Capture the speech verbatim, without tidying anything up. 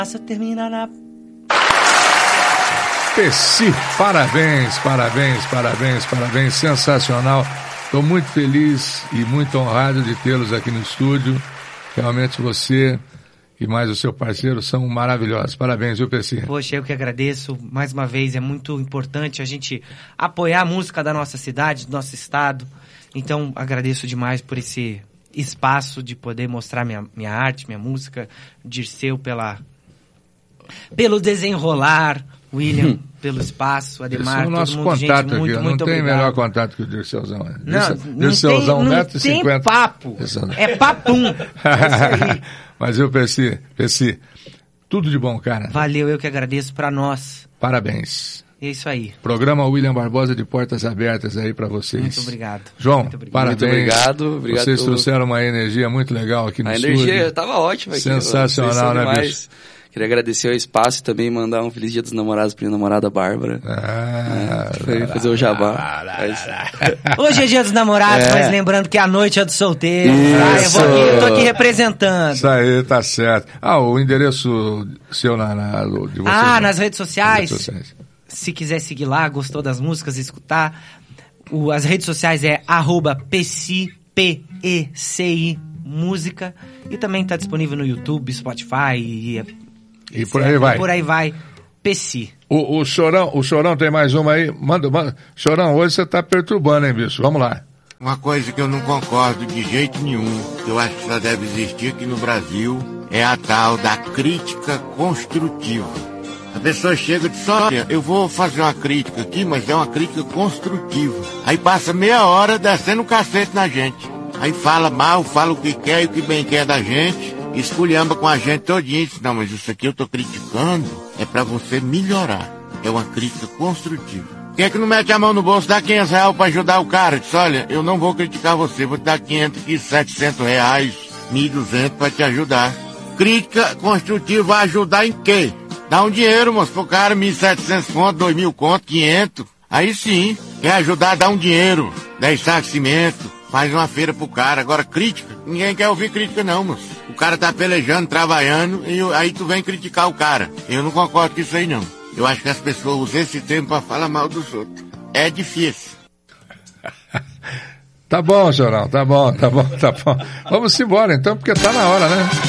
termina na... Pessi, parabéns, parabéns, parabéns, parabéns, sensacional. Estou muito feliz e muito honrado de tê-los aqui no estúdio. Realmente você e mais o seu parceiro são maravilhosos. Parabéns, viu, Pessi? Poxa, eu que agradeço. Mais uma vez, é muito importante a gente apoiar a música da nossa cidade, do nosso estado. Então, agradeço demais por esse espaço de poder mostrar minha, minha arte, minha música. Dirceu pela, pelo desenrolar, William pelo espaço, Ademar, esse é o nosso todo mundo, contato gente, muito, aqui. muito não tem obrigado. melhor contato que o Dirceuzão. Né? Não, Dirceuzão, não tem, um metro e cinquenta. Não tem papo, é papum. É isso aí. Mas eu, Pessi, Pessi, tudo de bom, cara. Valeu, eu que agradeço pra nós. Parabéns. É isso aí. Programa William Barbosa de portas abertas aí pra vocês. Muito obrigado. João, muito obrigado. parabéns. Muito obrigado. obrigado vocês pelo... trouxeram uma energia muito legal aqui no A estúdio. energia estava ótima aqui. Sensacional, né, bicho? Queria agradecer o espaço e também mandar um Feliz Dia dos Namorados pra minha namorada Bárbara. Ah, é, foi fazer o jabá. Hoje é Dia dos Namorados, é. Mas lembrando que a noite é do solteiro. Ah, eu, vou aqui, eu tô aqui representando. Isso aí, tá certo. Ah, o endereço seu na, na, de vocês. Ah, né? nas redes sociais. Nas redes sociais. Se quiser seguir lá, gostou das músicas, escutar. O, as redes sociais é arroba Pessi, P E C I, música. E também tá disponível no YouTube, Spotify e... E por aí vai. E por aí vai. Pessi. O, o Chorão, o Chorão tem mais uma aí. Manda, manda. Chorão, hoje você tá perturbando, hein, bicho? Vamos lá. Uma coisa que eu não concordo de jeito nenhum, que eu acho que só deve existir aqui no Brasil, é a tal da crítica construtiva. A pessoa chega e diz, olha, eu vou fazer uma crítica aqui, mas é uma crítica construtiva. Aí passa meia hora descendo o cacete na gente. Aí fala mal, fala o que quer e o que bem quer da gente. Esculhamba com a gente todinho. Não, mas isso aqui eu tô criticando é pra você melhorar. É uma crítica construtiva. Quem é que não mete a mão no bolso, dá quinhentos reais pra ajudar o cara? Diz, olha, eu não vou criticar você, vou te dar quinhentos e setecentos reais, mil e duzentos pra te ajudar. Crítica construtiva vai ajudar em quê? Dá um dinheiro, moço, pro cara, mil e setecentos conto, dois mil conto, quinhentos. Aí sim, quer ajudar, dá um dinheiro, dez sacos de cimento. Faz uma feira pro cara. Agora, crítica, ninguém quer ouvir crítica não, moço. O cara tá pelejando, trabalhando, e aí tu vem criticar o cara. Eu não concordo com isso aí, não. Eu acho que as pessoas usam esse tempo pra falar mal dos outros. É difícil. Tá bom, Chorão, tá bom, tá bom, tá bom. Vamos embora então, porque tá na hora, né?